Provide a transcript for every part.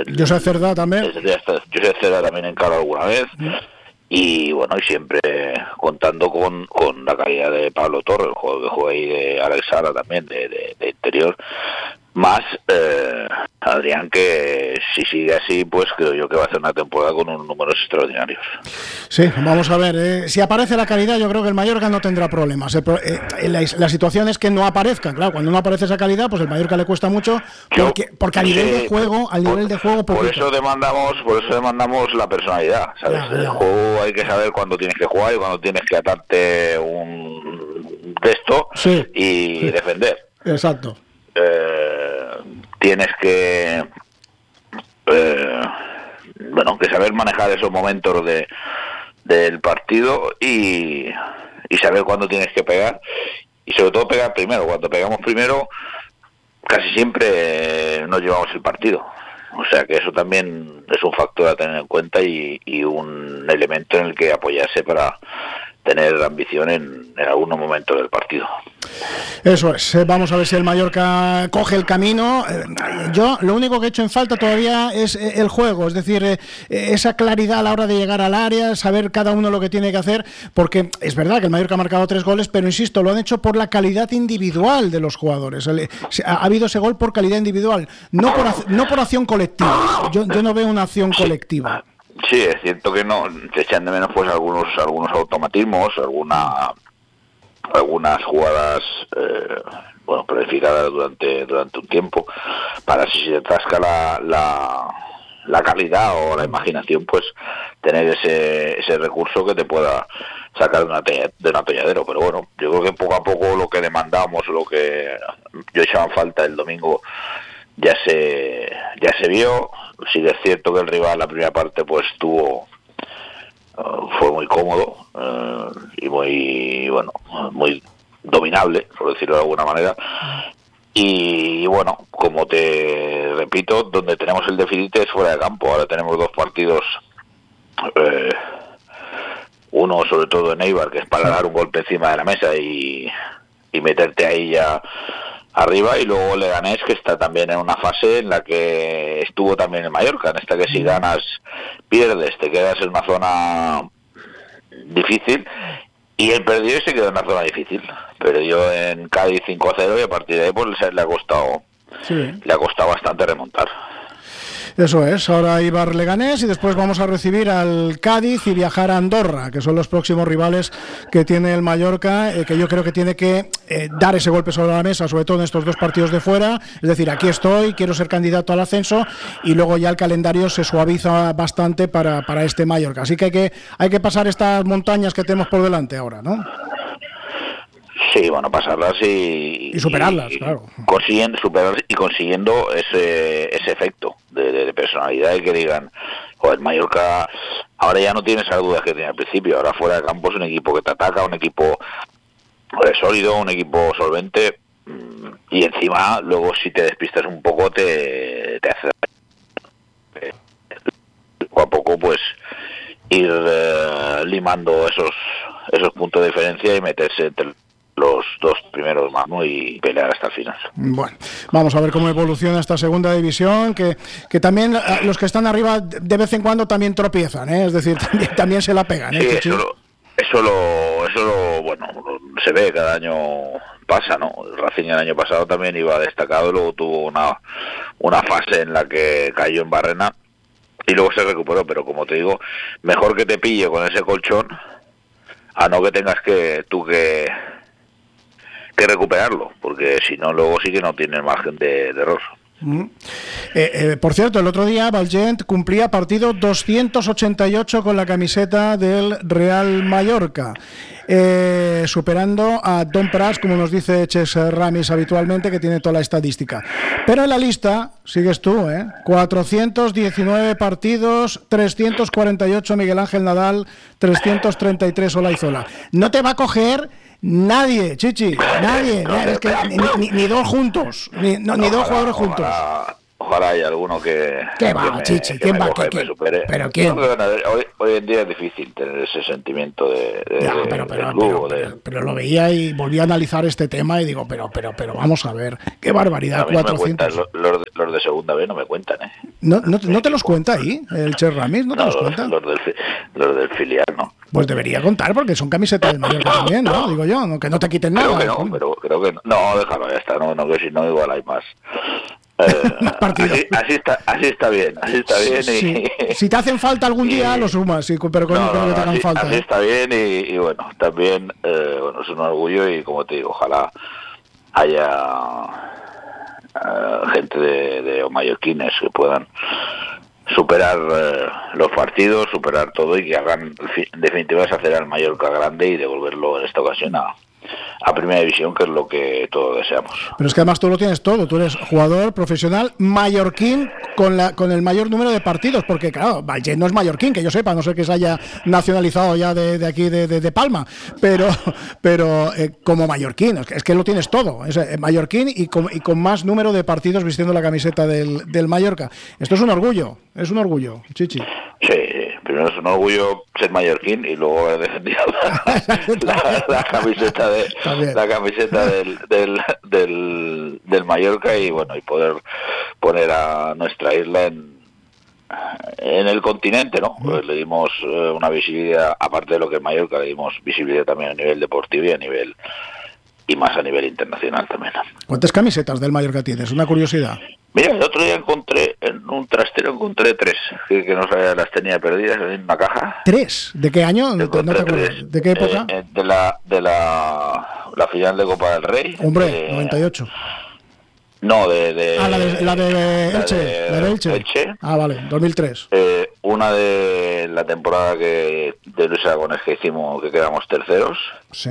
Josep Cerdá también. Josep Cerdá también encaró alguna vez. Y bueno, y siempre contando con la calidad de Pablo Torre, el juego que juega ahí, de Alex Sala también, de interior, más Adrián, que si sigue así, pues creo yo que va a hacer una temporada con unos números extraordinarios. Sí, vamos a ver, si aparece la calidad, yo creo que el Mallorca no tendrá problemas. La situación es que no aparezca, claro, cuando no aparece esa calidad, pues el Mallorca le cuesta mucho, porque a nivel de juego, por eso demandamos la personalidad, ¿sabes? El juego hay que saber cuándo tienes que jugar y cuándo tienes que atarte un texto y defender. Exacto. Tienes que que saber manejar esos momentos del partido y saber cuándo tienes que pegar, y sobre todo pegar primero. Cuando pegamos primero casi siempre nos llevamos el partido, o sea que eso también es un factor a tener en cuenta y un elemento en el que apoyarse para tener ambición en algunos momentos del partido. Eso es, vamos a ver si el Mallorca coge el camino. Yo lo único que he hecho en falta todavía es el juego, es decir, esa claridad a la hora de llegar al área, saber cada uno lo que tiene que hacer, porque es verdad que el Mallorca ha marcado 3 goles, pero insisto, lo han hecho por la calidad individual de los jugadores. Ha habido ese gol por calidad individual, no por acción colectiva. Yo no veo una acción colectiva. Sí, es cierto que no se echan de menos pues algunos automatismos, algunas jugadas planificadas durante un tiempo, para si se trasca la calidad o la imaginación, pues tener ese recurso que te pueda sacar de un atolladero. Pero bueno, yo creo que poco a poco lo que demandamos, lo que yo echaba en falta el domingo, ya se vio. Sí que es cierto que el rival la primera parte pues fue muy cómodo y muy dominable, por decirlo de alguna manera, y bueno, como te repito, donde tenemos el déficit es fuera de campo. Ahora tenemos 2 partidos, uno sobre todo en Eibar, que es para dar un golpe encima de la mesa y meterte ahí ya arriba, y luego Leganés, que está también en una fase en la que estuvo también en Mallorca, en esta que si ganas, pierdes, te quedas en una zona difícil, y él perdió y se quedó en una zona difícil. Perdió en Cádiz 5-0 y a partir de ahí pues le ha costado bastante remontar. Eso es, ahora Eibar Leganés y después vamos a recibir al Cádiz y viajar a Andorra, que son los próximos rivales que tiene el Mallorca, que yo creo que tiene que dar ese golpe sobre la mesa, sobre todo en estos 2 partidos de fuera, es decir, aquí estoy, quiero ser candidato al ascenso, y luego ya el calendario se suaviza bastante para este Mallorca, así que hay que pasar estas montañas que tenemos por delante ahora, ¿no? Sí, bueno, pasarlas y superarlas, claro. Consiguiendo ese efecto de personalidad, y que digan, joder, Mallorca ahora ya no tiene esas dudas que tenía al principio. Ahora fuera de campo es un equipo que te ataca, un equipo sólido, un equipo solvente, y encima luego si te despistas un poco te hace poco a poco pues ir limando esos puntos de diferencia y meterse entre los 2 primeros más, ¿no? Y pelear hasta el final. Bueno, vamos a ver cómo evoluciona esta segunda división, que también los que están arriba de vez en cuando también tropiezan, ¿eh? Es decir, también se la pegan, ¿eh? Sí, eso se ve, cada año pasa, ¿no? El Racing el año pasado también iba destacado, luego tuvo una fase en la que cayó en barrena y luego se recuperó, pero como te digo, mejor que te pille con ese colchón a no que tengas que recuperarlo, porque si no luego sí que no tiene margen de error. Por cierto, el otro día Valgent cumplía partido 288 con la camiseta del Real Mallorca, superando a Don Pras, como nos dice Ches Ramis habitualmente, que tiene toda la estadística. Pero en la lista sigues tú, 419 partidos, 348 Miguel Ángel Nadal, 333 Olaizola. No te va a coger nadie, Chichi, nadie. Es que ni 2 juntos, ni 2 jugadores juntos. ojalá haya alguno que... ¿Qué va, Chichi? ¿Quién va? Me supere. ¿Pero quién? Hoy en día es difícil tener ese sentimiento de pero lo veía y volví a analizar este tema y digo, pero vamos a ver, qué barbaridad, a mí 400. No los de segunda B no me cuentan, ¿eh? ¿No te los cuenta ahí el Che Ramis? ¿No te los cuenta? Los del filial, ¿no? Pues debería contar porque son camisetas del Mallorca también, ¿no? Digo yo, no, que no te quiten nada. Creo que no. No, déjalo, ya está. No, que si no, igual hay más. Así está bien. Sí. Si te hacen falta algún día, lo sumas, sí, pero con que te hagan falta. Así está bien y bueno, también es un orgullo y como te digo, ojalá haya gente de mallorquines que puedan superar los partidos, superar todo y que hagan, en definitiva, es hacer al Mallorca grande y devolverlo en esta ocasión a Primera División, que es lo que todos deseamos. Pero es que además tú lo tienes todo, tú eres jugador profesional mallorquín con el mayor número de partidos, porque claro, Valgent no es mallorquín, que yo sepa, no sé que se haya nacionalizado ya de aquí de Palma, pero como mallorquín, es que lo tienes todo, es mallorquín y con más número de partidos vistiendo la camiseta del Mallorca. Esto es un orgullo, Chichi. Sí, primero es un orgullo ser mallorquín y luego he defendido la camiseta del Mallorca y bueno, y poder poner a nuestra isla en el continente, ¿no? Pues le dimos una visibilidad, aparte de lo que es Mallorca, le dimos visibilidad también a nivel deportivo y más a nivel internacional también. ¿Cuántas camisetas del Mallorca tienes? Una curiosidad. Mira, el otro día encontré en un trastero 3 que no sabía, las tenía perdidas en una caja. ¿3? ¿De qué año? ¿No te acuerdas? ¿De qué época? De la final de Copa del Rey. Hombre, 98. No, la de Elche. Ah, vale, 2003. Una de la temporada de Luis Aragonés que hicimos, que quedamos terceros. Sí.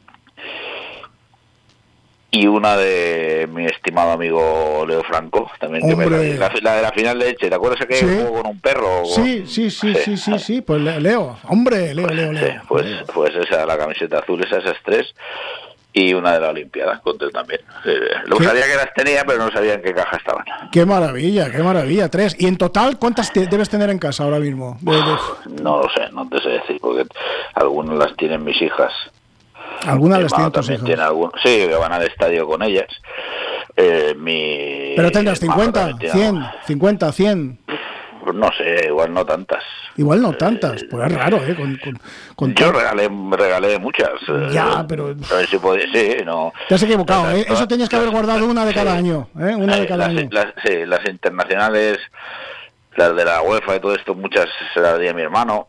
Y una de mi estimado amigo Leo Franco, también. Que la de la final de Elche, ¿te acuerdas que jugó con un perro? Sí, pues Leo. Sí, pues esa, la camiseta azul, esas 3, y una de la Olimpiada, conté también. Lo sabía que las tenía, pero no sabía en qué caja estaban. Qué maravilla, 3. ¿Y en total cuántas debes tener en casa ahora mismo? No lo sé, no te sé decir, porque algunas las tienen mis hijas. ¿Algunas las tienen tus hijas? Sí, que van al estadio con ellas. Pero tendrás 50, 100, 50, 100. Pues no sé, igual no tantas. Pues es raro, Yo regalé muchas. Ya, pero... A ver si podía, sí, no. Te has equivocado, eso tenías que haber guardado una de cada año, una de cada año. Las internacionales, las de la UEFA y todo esto, muchas se las di a mi hermano.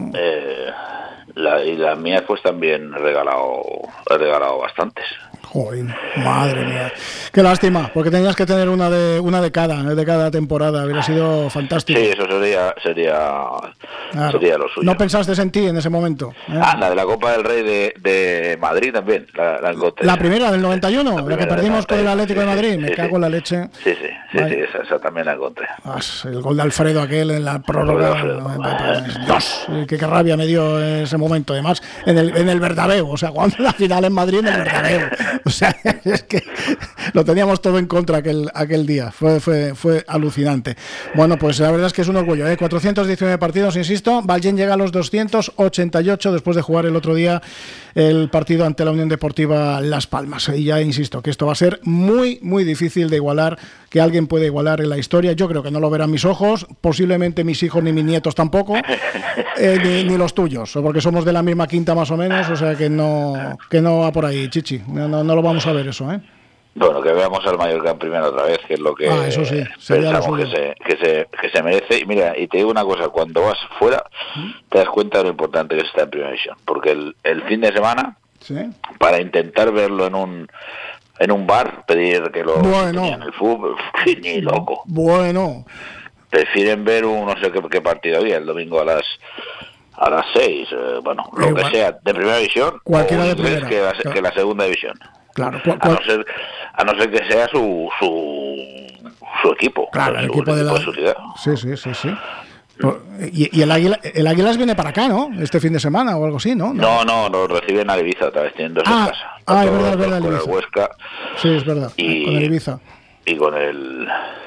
Y las mías pues también he regalado bastantes. Joder, madre mía. Qué lástima, porque tenías que tener una de cada temporada, hubiera sido fantástico. Sí, eso sería lo suyo. ¿No pensaste en ti en ese momento? La de la Copa del Rey de Madrid también, la encontré. La primera del 91, la que perdimos con el Atlético de Madrid, me cago en la leche. Sí, esa también la encontré. El gol de Alfredo aquel en la prórroga. Dios, qué rabia me dio en ese momento, además, en el Bernabéu, o sea, cuando la final en Madrid en el Bernabéu. O sea, es que lo teníamos todo en contra aquel día. Fue alucinante. Bueno, pues la verdad es que es un orgullo, 419 partidos, insisto. Valgent llega a los 288 después de jugar el otro día el partido ante la Unión Deportiva Las Palmas. Y ya insisto que esto va a ser muy, muy difícil de igualar, que alguien pueda igualar en la historia. Yo creo que no lo verán mis ojos, posiblemente mis hijos ni mis nietos tampoco, ni los tuyos, porque somos de la misma quinta más o menos, o sea que no va por ahí, Chichi. No lo vamos a ver eso, Bueno, que veamos al Mallorca en primera otra vez, que es lo que eso sí, pensamos que se merece. Y mira, y te digo una cosa, cuando vas fuera te das cuenta de lo importante que es estar en primera división, porque el fin de semana, para intentar verlo en un bar, pedir que lo tenían en el fútbol, ni loco. Bueno. Prefieren ver no sé qué partido había, el domingo a las 6, lo que sea, de primera división, cualquiera de primera, que la segunda división. Claro, a no ser que sea su equipo. Claro, el equipo de su ciudad. Sí. Y el Águilas viene para acá, ¿no? Este fin de semana o algo así, ¿no? No, lo reciben a Ibiza, otra vez teniendo en casa. Es verdad, con el Huesca. Sí, es verdad, con el Ibiza. Y con el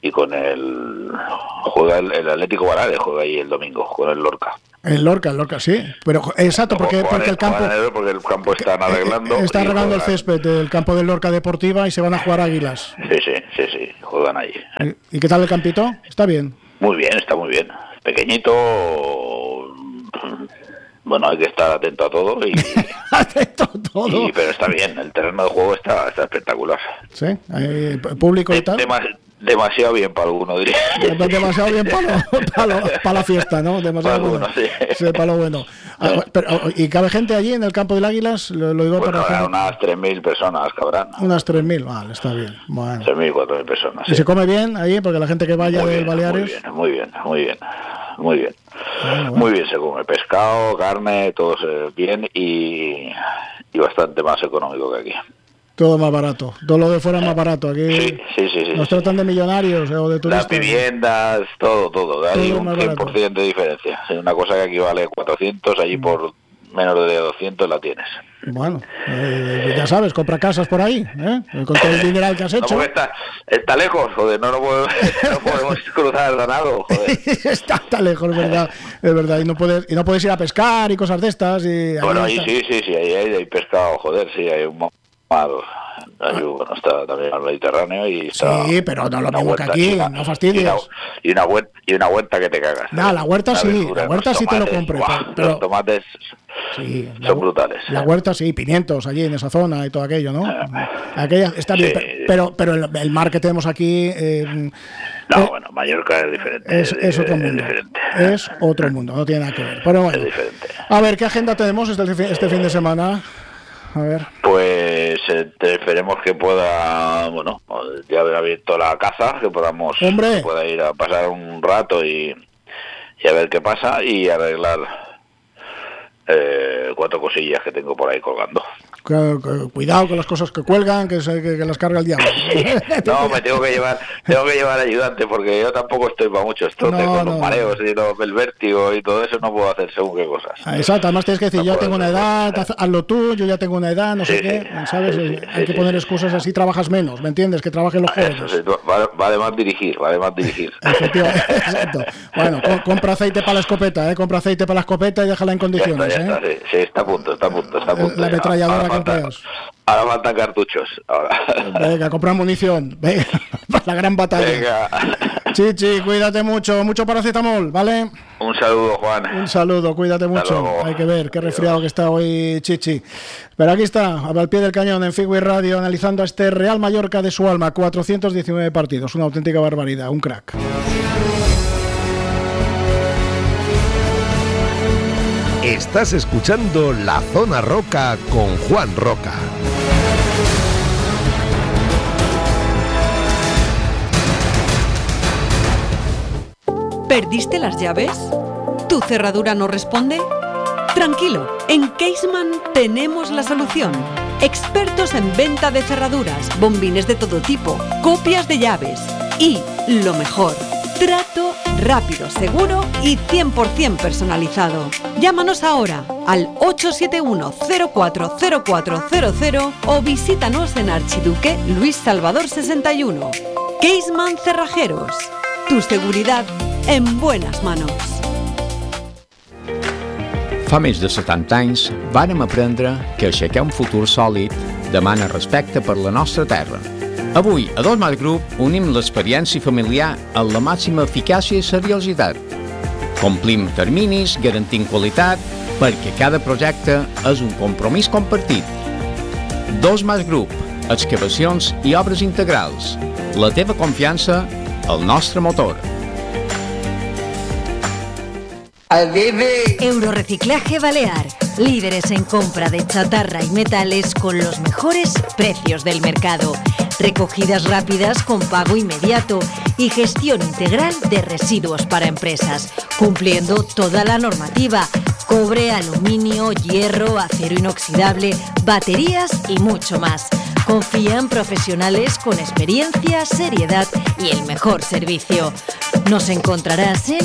juega el Atlético Baleares, juega ahí el domingo con el Lorca. El Lorca, sí. Pero exacto, porque el campo están arreglando. Está arreglando el césped del campo del Lorca Deportiva y se van a jugar Águilas. Sí, juegan ahí. ¿Y qué tal el campito? ¿Está bien? Muy bien, está muy bien. Pequeñito. Bueno, hay que estar atento a todo atento a todo. Pero está bien, el terreno de juego está espectacular. Sí, público y tal. Demasiado bien para alguno, diría. Demasiado bien para la fiesta, ¿no? Demasiado para bueno. Sí, para lo bueno. ¿Y cabe gente allí en el campo del Águilas? Lo digo bueno, para unas 3.000 personas cabrán. Unas 3.000, vale, está bien. Bueno. 3.000, 4.000 personas. ¿Y se come bien allí? Porque la gente que vaya del Baleares... Muy bien. Bueno. Muy bien se come. Pescado, carne, todo bien y bastante más económico que aquí. Todo más barato. Todo lo de fuera es más barato. Aquí sí. Nos tratan de millonarios o de turistas. Las viviendas, todo. Hay un 100% de diferencia. Es una cosa que aquí vale 400, allí por menos de 200 la tienes. Bueno, ya sabes, compra casas por ahí, con todo el dineral que has hecho. No, porque está lejos, joder, no podemos cruzar el ganado, joder. está lejos, es verdad, y no puedes ir a pescar y cosas de estas. Bueno, ahí sí, ahí hay pescado, joder, sí, hay un bueno, está también al Mediterráneo y está... Sí, pero no lo mismo que aquí, no fastidies. Y una huerta que te cagas. No, la huerta sí, la huerta sí te lo compro. Pero los tomates son brutales. La huerta sí, pimientos allí en esa zona y todo aquello, ¿no? Aquella está bien, pero el mar que tenemos aquí... bueno, Mallorca es diferente. Es otro mundo. Es otro mundo, no tiene nada que ver. Pero bueno, es diferente. A ver, ¿qué agenda tenemos este fin de semana? A ver. Pues esperemos que pueda, ya haber abierto la caza, que pueda ir a pasar un rato y a ver qué pasa y arreglar 4 cosillas que tengo por ahí colgando. Cuidado con las cosas que cuelgan, que las carga el diablo. No, me tengo que llevar ayudante porque yo tampoco estoy para mucho. Con los mareos y el vértigo y todo eso no puedo hacer según qué cosas. Exacto, además tienes que decir, yo tengo una edad, hazlo tú, yo ya tengo una edad, no sé qué, ¿sabes? Hay que poner excusas así, trabajas menos, ¿me entiendes? Que trabajen los jóvenes. Vale más dirigir. Efectivamente, exacto. Bueno, compra aceite para la escopeta, compra aceite para la escopeta y déjala en condiciones. Ya está, sí, está a punto. La ametralladora que empleas. Ahora faltan cartuchos. Venga, compra munición. Venga, para la gran batalla. Venga. Chichi, cuídate mucho paracetamol, ¿vale? Un saludo, Juan. Un saludo, cuídate mucho. Hay que ver qué resfriado que está hoy Chichi. Pero aquí está, al pie del cañón en Figui Radio, analizando a este Real Mallorca de su alma. 419 partidos, una auténtica barbaridad, un crack. Estás escuchando La Zona Roca con Juan Roca. ¿Perdiste las llaves? ¿Tu cerradura no responde? Tranquilo, en Caseman tenemos la solución. Expertos en venta de cerraduras, bombines de todo tipo, copias de llaves y, lo mejor, trato rápido, seguro y 100% personalizado. Llámanos ahora al 871-040400 o visítanos en Archiduque Luis Salvador 61. Caseman Cerrajeros. Tu seguridad en buenas manos. Fa més de 70 anys vàrem aprendre que aixecar un futur sòlid demana respecte per la nostra terra. Avui, a Dos Mas Group, unim l'experiència familiar amb la màxima eficàcia i seriositat. Complim terminis, garantint qualitat, perquè cada projecte és un compromís compartit. Dos Mas Group, excavacions i obres integrals. La teva confiança, el nostre motor. Eurorreciclaje Balear, líderes en compra de chatarra y metales con los mejores precios del mercado, recogidas rápidas con pago inmediato y gestión integral de residuos para empresas, cumpliendo toda la normativa: cobre, aluminio, hierro, acero inoxidable, baterías y mucho más. Confían profesionales con experiencia, seriedad y el mejor servicio. Nos encontrarás en